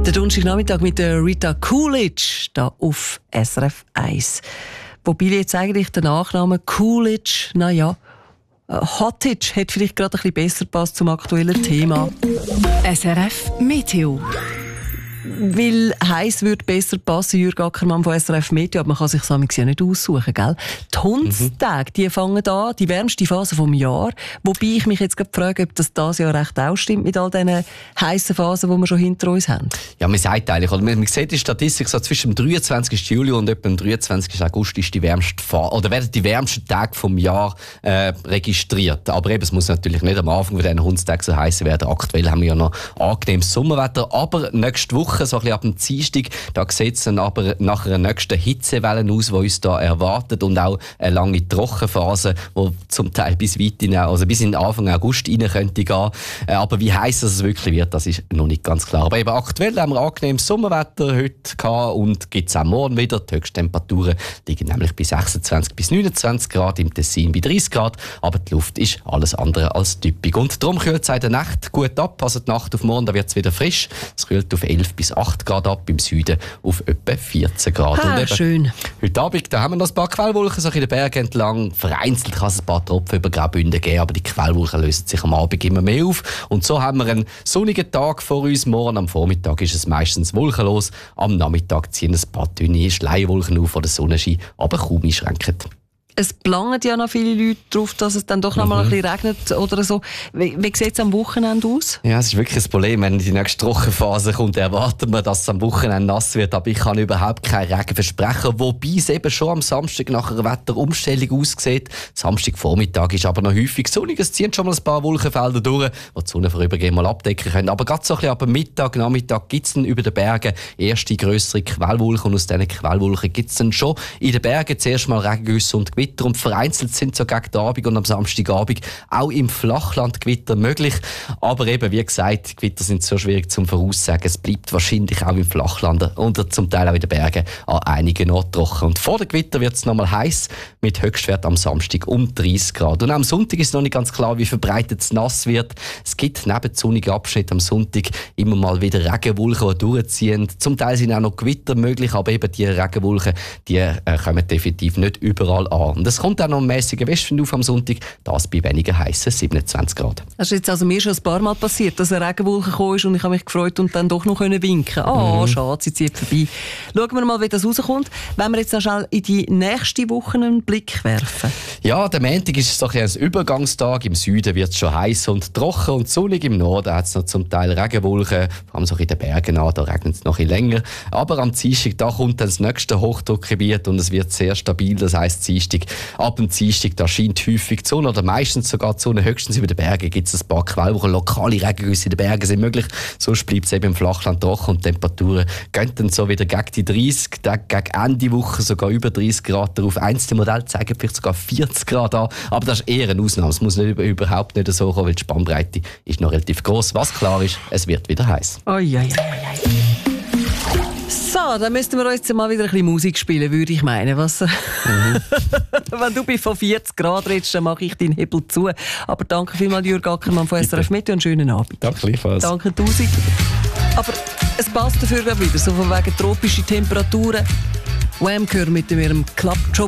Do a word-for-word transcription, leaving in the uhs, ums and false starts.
Der Donnerstagnachmittag mit der Rita Coolidge da auf S R F eins. Wobei jetzt eigentlich der Nachname Coolidge, naja, Hottitsch hätte vielleicht gerade ein bisschen besser passt zum aktuellen Thema. S R F Meteo. Weil heiß würde besser passen, Jürg Ackermann von S R F Meteo, aber man kann sich das ja nicht aussuchen, gell? Die Hundstage, die fangen an, die wärmste Phase vom Jahr. Wobei ich mich jetzt gerade frage, ob das dieses Jahr recht auch stimmt mit all diesen heissen Phasen, die wir schon hinter uns haben. Ja, man sagt eigentlich, oder man, man sieht die Statistik, so zwischen dem dreiundzwanzigsten Juli und etwa dem dreiundzwanzigsten August ist die wärmste Phase, oder werden die wärmsten Tage vom Jahr äh, registriert. Aber eben, es muss natürlich nicht am Anfang von diesen Hundstagen so heiß werden. Aktuell haben wir ja noch angenehmes Sommerwetter, aber nächste Woche, so ein bisschen ab dem Dienstag, da sieht es dann aber nach einer nächsten Hitzewelle aus, die uns da erwartet, und auch eine lange Trockenphase, die zum Teil bis weit in, also bis in Anfang August rein könnte gehen. Aber wie heiß es wirklich wird, das ist noch nicht ganz klar. Aber eben aktuell haben wir angenehmes Sommerwetter heute gehabt und gibt es auch morgen wieder. Die Höchsttemperaturen liegen nämlich bei sechsundzwanzig bis neunundzwanzig Grad, im Tessin bei dreißig Grad, aber die Luft ist alles andere als typisch. Und darum kühlt es in der Nacht gut ab, also die Nacht auf morgen, da wird es wieder frisch. Es kühlt auf elf bis acht Grad ab, im Süden auf etwa vierzehn Grad. Ha, und eben, schön. Heute Abend da haben wir noch ein paar Quellwolken so in den Bergen entlang. Vereinzelt kann es ein paar Tropfen über Graubünden geben, aber die Quellwolken lösen sich am Abend immer mehr auf. Und so haben wir einen sonnigen Tag vor uns. Morgen am Vormittag ist es meistens wolkenlos. Am Nachmittag ziehen ein paar dünne Schleierwolken auf, die den Sonnenschein aber kaum einschränken. Es planen ja noch viele Leute darauf, dass es dann doch noch mal mhm. ein bisschen regnet oder so. Wie, wie sieht es am Wochenende aus? Ja, es ist wirklich ein Problem. Wenn die nächste Trockenphase kommt, erwarten wir, dass es am Wochenende nass wird. Aber ich kann überhaupt keinen Regen versprechen. Wobei es eben schon am Samstag nach einer Wetterumstellung aussieht. Samstagvormittag ist aber noch häufig sonnig. Es ziehen schon mal ein paar Wolkenfelder durch, die die Sonne vorübergehend mal abdecken können. Aber gerade so ein bisschen ab Mittag, Nachmittag gibt es dann über den Bergen erste grössere Quellwolken. Und aus diesen Quellwolken gibt es dann schon in den Bergen zuerst mal Regengüsse und Gewitter. Und vereinzelt sind so gegen den Abend und am Samstagabend auch im Flachland Gewitter möglich. Aber eben, wie gesagt, Gewitter sind so schwierig zum Voraussagen. Es bleibt wahrscheinlich auch im Flachland und zum Teil auch in den Bergen an einigen Orten trocken. Und vor dem Gewitter wird es nochmal heiß mit Höchstwert am Samstag um dreißig Grad. Und am Sonntag ist noch nicht ganz klar, wie verbreitet es nass wird. Es gibt neben sonnigen Abschnitten am Sonntag immer mal wieder Regenwolken, die durchziehen. Zum Teil sind auch noch Gewitter möglich, aber eben die Regenwolken, die äh, kommen definitiv nicht überall an. Und es kommt auch noch ein mäßiger Westwind auf am Sonntag, das bei weniger heissen siebenundzwanzig Grad. Das ist jetzt also mir schon ein paar Mal passiert, dass eine Regenwolke gekommen ist und ich habe mich gefreut und dann doch noch winken. Ah, oh, mhm. schade, sie zieht vorbei. Schauen wir mal, wie das rauskommt. Wenn wir jetzt noch schnell in die nächste Woche einen Blick werfen. Ja, der Montag ist so ein Übergangstag. Im Süden wird es schon heiß und trocken und sonnig. Im Norden hat es noch zum Teil Regenwolken, vor allem so in den Bergen an, da regnet es noch ein bisschen länger. Aber am Dienstag, da kommt dann das nächste Hochdruckgebiet und es wird sehr stabil. Das heisst, Dienstag, ab dem Dienstag, da scheint häufig die Sonne oder meistens sogar die Sonne. Höchstens über den Bergen gibt es ein paar Quellwochen. Lokale Regengüsse in den Bergen sind möglich. Sonst bleibt es eben im Flachland trocken und die Temperaturen gehen dann so wieder gegen die dreißig, gegen Ende Woche sogar über dreißig Grad. Darauf einzelne Modelle zeigen vielleicht sogar vierzig Grad an. Aber das ist eher eine Ausnahme. Es muss nicht, überhaupt nicht so kommen, weil die Spannbreite ist noch relativ groß. Was klar ist, es wird wieder heiß. Oh, ja, ja, ja. So, dann müssten wir uns jetzt mal wieder ein bisschen Musik spielen, würde ich meinen. Was? Mhm. Wenn du von vierzig Grad redest, dann mache ich deinen Hebel zu. Aber danke vielmals, Jürg Ackermann von S R F Meteo, und einen schönen Abend. Danke gleichfalls. Danke tausend. Aber es passt dafür wieder, so von wegen tropische Temperaturen. Wham! Gehört mit ihrem Club Job